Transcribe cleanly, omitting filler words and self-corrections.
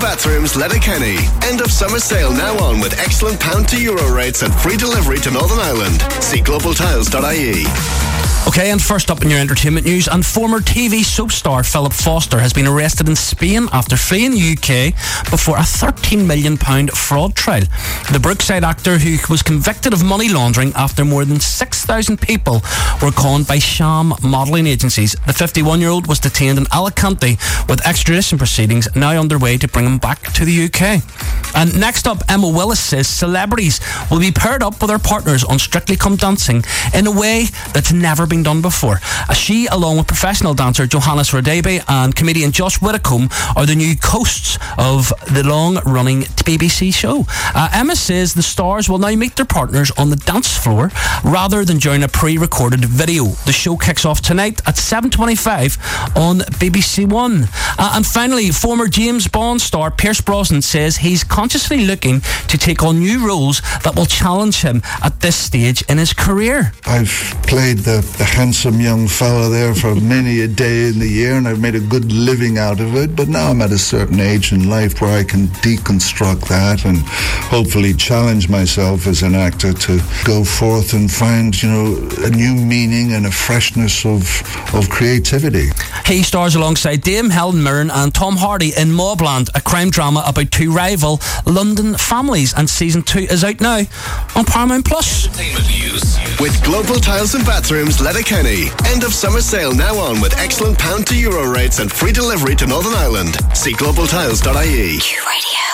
Bathrooms, Letterkenny. End of summer sale now on with excellent pound to euro rates and free delivery to Northern Ireland. See globaltiles.ie. Okay, and first up in your entertainment news, and former TV soap star Philip Foster has been arrested in Spain after fleeing the UK before a £13 million fraud trial. The Brookside actor, who was convicted of money laundering after more than 6,000 people were conned by sham modelling agencies. The 51-year-old was detained in Alicante with extradition proceedings now underway to bring him back to the UK. And next up, Emma Willis says celebrities will be paired up with their partners on Strictly Come Dancing in a way that's never been done before. She, along with professional dancer Johannes Radebe and comedian Josh Widdicombe, are the new hosts of the long-running BBC show. Emma says the stars will now meet their partners on the dance floor rather than during a pre-recorded video. The show kicks off tonight at 7:25 on BBC One. And finally, former James Bond star Pierce Brosnan says he's consciously looking to take on new roles that will challenge him at this stage in his career. I've played the handsome young fella there for many a day in the year, and I've made a good living out of it, but now I'm at a certain age in life where I can deconstruct that and hopefully challenge myself as an actor to go forth and find, a new meaning and a freshness of creativity. He stars alongside Dame Helen Mirren and Tom Hardy in Mobland, a crime drama about two rival London families, and season 2 is out now on Paramount Plus. With Global Tiles and Bathrooms, Letterkenny. End of summer sale now on with excellent pound to euro rates and free delivery to Northern Ireland. See globaltiles.ie. Q Radio.